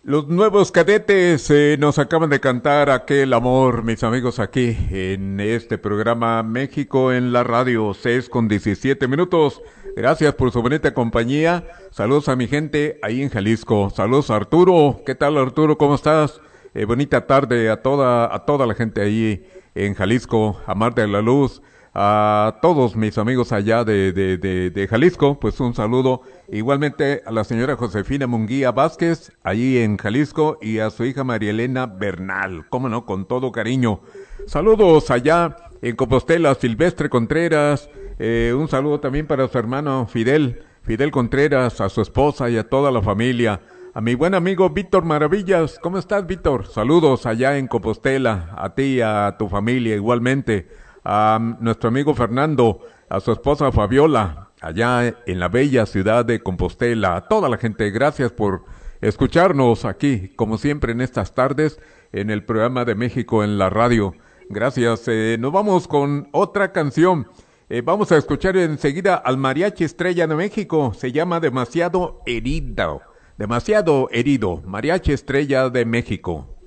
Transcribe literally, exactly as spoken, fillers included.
Los nuevos cadetes eh, nos acaban de cantar aquel amor, mis amigos, aquí en este programa México en la radio, seis con diecisiete minutos. Gracias por su bonita compañía. Saludos a mi gente ahí en Jalisco. Saludos a Arturo. ¿Qué tal, Arturo? ¿Cómo estás? Eh, bonita tarde a toda, a toda la gente ahí en Jalisco, a Mar de la Luz, a todos mis amigos allá de, de, de, de Jalisco, pues un saludo igualmente a la señora Josefina Munguía Vázquez, allí en Jalisco, y a su hija María Elena Bernal, cómo no, con todo cariño. Saludos allá en Compostela, Silvestre Contreras, eh, un saludo también para su hermano Fidel, Fidel Contreras, a su esposa y a toda la familia. A mi buen amigo Víctor Maravillas, ¿cómo estás, Víctor? Saludos allá en Compostela, a ti y a tu familia igualmente. A nuestro amigo Fernando, a su esposa Fabiola, allá en la bella ciudad de Compostela, a toda la gente, gracias por escucharnos aquí, como siempre en estas tardes, en el programa de México en la radio. Gracias, eh, nos vamos con otra canción, eh, vamos a escuchar enseguida al Mariachi Estrella de México, se llama Demasiado Herido, Demasiado Herido, Mariachi Estrella de México.